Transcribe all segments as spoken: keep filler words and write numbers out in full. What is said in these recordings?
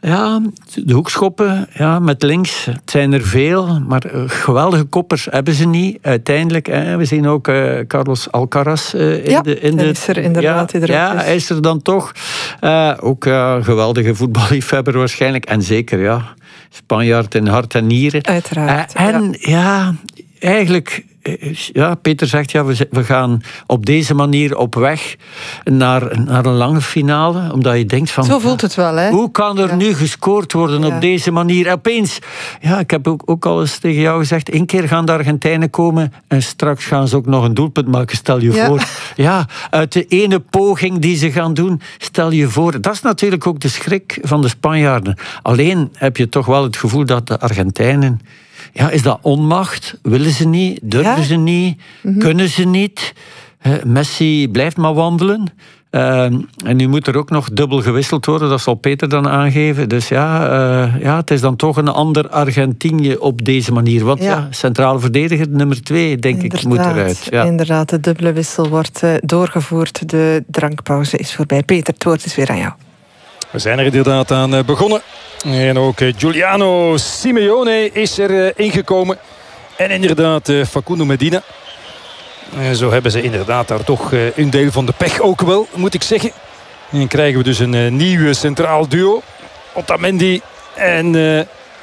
Ja, de hoekschoppen, ja, met links, het zijn er veel, maar uh, geweldige koppers hebben ze niet, uiteindelijk. Hè. We zien ook uh, Carlos Alcaraz uh, in ja, de... In hij de, is er inderdaad. Ja, ja hij is er dan toch. Uh, ook een uh, geweldige voetballiefhebber waarschijnlijk. En zeker, ja, Spanjaard in hart en nieren. Uiteraard. Uh, en ja, ja eigenlijk... Ja, Peter zegt, ja, we, we gaan op deze manier op weg naar, naar een lange finale. Omdat je denkt van... Zo voelt het wel, hè? Hoe kan er ja. nu gescoord worden ja. op deze manier? Opeens, ja, ik heb ook, ook al eens tegen jou gezegd, één keer gaan de Argentijnen komen en straks gaan ze ook nog een doelpunt maken, stel je ja. voor. Ja, uit de ene poging die ze gaan doen, stel je voor. Dat is natuurlijk ook de schrik van de Spanjaarden. Alleen heb je toch wel het gevoel dat de Argentijnen... Ja, is dat onmacht? Willen ze niet? Durven ja? ze niet? Mm-hmm. Kunnen ze niet? Uh, Messi blijft maar wandelen. Uh, en nu moet er ook nog dubbel gewisseld worden. Dat zal Peter dan aangeven. Dus ja, uh, ja het is dan toch een ander Argentinië op deze manier. Want ja, ja centrale verdediger nummer twee, denk inderdaad, ik, moet eruit. Ja. Inderdaad, de dubbele wissel wordt uh, doorgevoerd. De drankpauze is voorbij. Peter, het woord is weer aan jou. We zijn er inderdaad aan begonnen. En ook Giuliano Simeone is er ingekomen. En inderdaad Facundo Medina. En zo hebben ze inderdaad daar toch een deel van de pech ook wel, moet ik zeggen. En dan krijgen we dus een nieuw centraal duo. Otamendi en uh,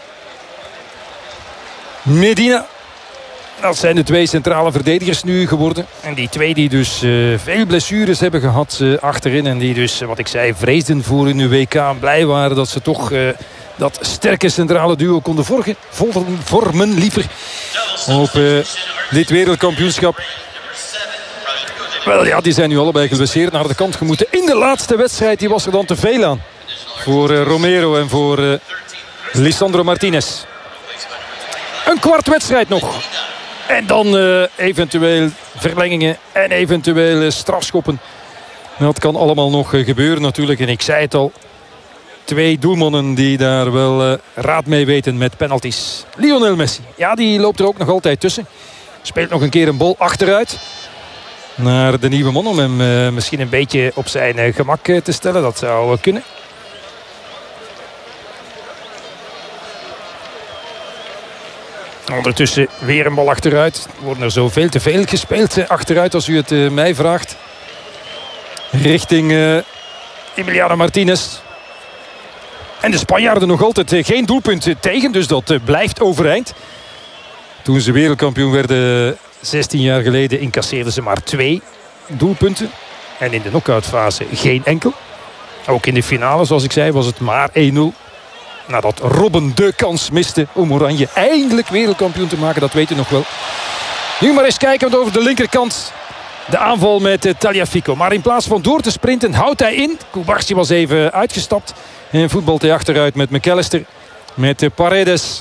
Medina. Dat zijn de twee centrale verdedigers nu geworden. En die twee die dus uh, veel blessures hebben gehad uh, achterin. En die dus, wat ik zei, vreesden voor hun W K. Blij waren dat ze toch uh, dat sterke centrale duo konden vorgen, vormen liever. Op uh, dit wereldkampioenschap. Wel ja, die zijn nu allebei geblesseerd naar de kant gemoeten. In de laatste wedstrijd die was er dan te veel aan. Voor uh, Romero en voor uh, Lisandro Martinez. Een kwart wedstrijd nog. En dan uh, eventueel verlengingen en eventueel strafschoppen. Dat kan allemaal nog uh, gebeuren natuurlijk. En ik zei het al. Twee doelmannen die daar wel uh, raad mee weten met penalties. Lionel Messi. Ja, die loopt er ook nog altijd tussen. Speelt nog een keer een bal achteruit. Naar de nieuwe man om hem uh, misschien een beetje op zijn uh, gemak uh, te stellen. Dat zou uh, kunnen. Ondertussen weer een bal achteruit. Er worden er zo veel te veel gespeeld achteruit als u het uh, mij vraagt. Richting uh, Emiliano Martinez. En de Spanjaarden nog altijd uh, geen doelpunt tegen. Dus dat uh, blijft overeind. Toen ze wereldkampioen werden zestien jaar geleden incasseerden ze maar twee doelpunten. En in de knock-outfase geen enkel. Ook in de finale, zoals ik zei, was het maar één nul. Nadat Robben de kans miste om Oranje eindelijk wereldkampioen te maken. Dat weet u nog wel. Nu maar eens kijken over de linkerkant. De aanval met uh, Tagliafico. Maar in plaats van door te sprinten houdt hij in. Kubarsi was even uitgestapt. En voetbalt hij achteruit met McAllister. Met uh, Paredes.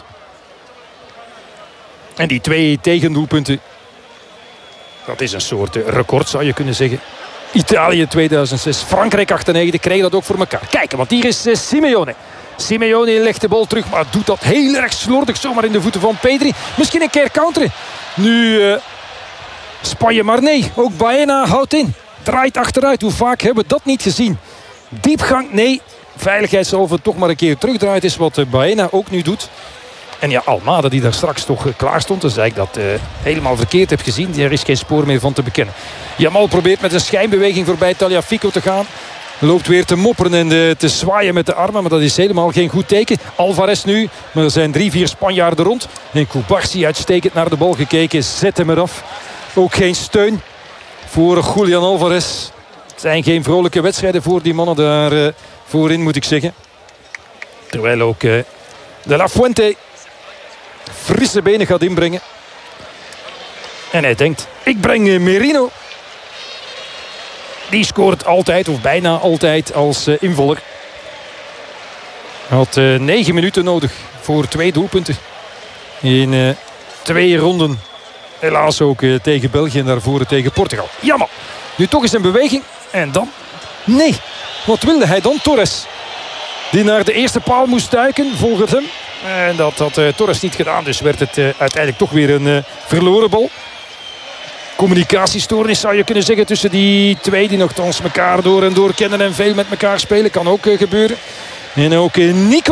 En die twee tegendoelpunten. Dat is een soort uh, record zou je kunnen zeggen. Italië tweeduizend zes. Frankrijk achtennegentig kreeg dat ook voor elkaar. Kijken, want hier is uh, Simeone. Simeone legt de bal terug, maar doet dat heel erg slordig zomaar in de voeten van Pedri. Misschien een keer counteren. Nu uh, Spanje, maar nee, ook Baena houdt in. Draait achteruit, hoe vaak hebben we dat niet gezien? Diepgang, nee. Veiligheidshalve toch maar een keer terugdraait is wat uh, Baena ook nu doet. En ja, Almada die daar straks toch uh, klaar stond. Dan zei ik dat uh, helemaal verkeerd heb gezien. Er is geen spoor meer van te bekennen. Jamal probeert met een schijnbeweging voorbij Tagliafico te gaan. Loopt weer te mopperen en de, te zwaaien met de armen. Maar dat is helemaal geen goed teken. Alvarez nu. Maar er zijn drie, vier Spanjaarden rond. En Kubarsi uitstekend naar de bal gekeken. Zet hem eraf. Ook geen steun voor Julian Alvarez. Het zijn geen vrolijke wedstrijden voor die mannen daar uh, voorin, moet ik zeggen. Terwijl ook uh, de La Fuente frisse benen gaat inbrengen. En hij denkt, ik breng uh, Merino. Die scoort altijd, of bijna altijd, als uh, invaller. Hij had uh, negen minuten nodig voor twee doelpunten. In uh, twee ronden. Helaas ook uh, tegen België en daarvoor tegen Portugal. Jammer. Nu toch eens een beweging. En dan... Nee. Wat wilde hij dan? Torres. Die naar de eerste paal moest duiken, volgens hem. En dat had uh, Torres niet gedaan. Dus werd het uh, uiteindelijk toch weer een uh, verloren bal. Communicatiestoornis zou je kunnen zeggen tussen die twee die nogthans elkaar door en door kennen en veel met elkaar spelen. Kan ook uh, gebeuren. En ook uh, Nico